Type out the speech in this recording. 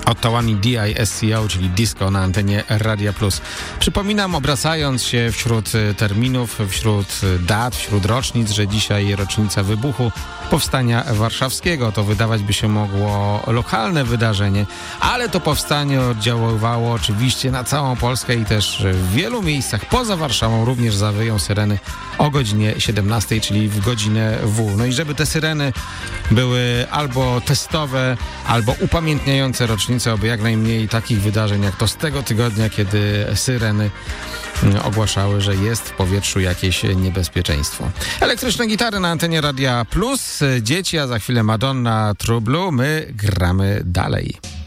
Ottawani DISCO, czyli disco na antenie Radia Plus. Przypominam, obracając się wśród terminów, wśród dat, wśród rocznic, że dzisiaj rocznica wybuchu Powstania Warszawskiego. To wydawać by się mogło lokalne wydarzenie, ale to powstanie oddziaływało oczywiście na całą Polskę i też w wielu miejscach poza Warszawą również zawyją syreny o godzinie 17, czyli w godzinę W. No i żeby te syreny były albo testowe, albo upamiętniające rocznicę, aby jak najmniej takich wydarzeń jak to z tego tygodnia, kiedy syreny ogłaszały, że jest w powietrzu jakieś niebezpieczeństwo. Elektryczne gitary na antenie Radia Plus, dzieci, a za chwilę Madonna, True Blue. My gramy dalej.